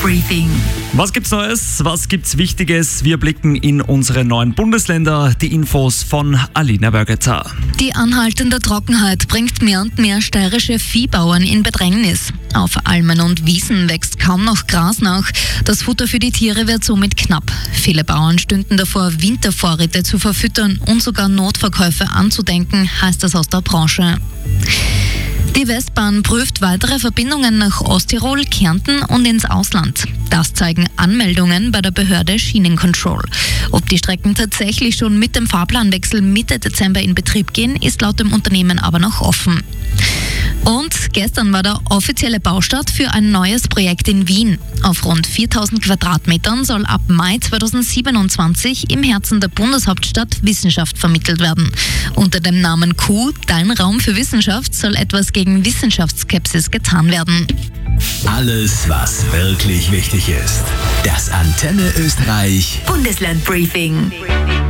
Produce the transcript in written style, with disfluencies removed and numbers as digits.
Briefing. Was gibt's Neues? Was gibt's Wichtiges? Wir blicken in unsere neuen Bundesländer. Die Infos von Alina Bergetzer. Die anhaltende Trockenheit bringt mehr und mehr steirische Viehbauern in Bedrängnis. Auf Almen und Wiesen wächst kaum noch Gras nach. Das Futter für die Tiere wird somit knapp. Viele Bauern stünden davor, Wintervorräte zu verfüttern und sogar Notverkäufe anzudenken, heißt es aus der Branche. Die Westbahn prüft weitere Verbindungen nach Osttirol, Kärnten und ins Ausland. Das zeigen Anmeldungen bei der Behörde Schienencontrol. Ob die Strecken tatsächlich schon mit dem Fahrplanwechsel Mitte Dezember in Betrieb gehen, ist laut dem Unternehmen aber noch offen. Und gestern war der offizielle Baustart für ein neues Projekt in Wien. Auf rund 4000 Quadratmetern soll ab Mai 2027 im Herzen der Bundeshauptstadt Wissenschaft vermittelt werden. Unter dem Namen Q, Dein Raum für Wissenschaft, soll etwas gegen Wissenschaftsskepsis getan werden. Alles, was wirklich wichtig ist. Das Antenne Österreich Bundesland Briefing.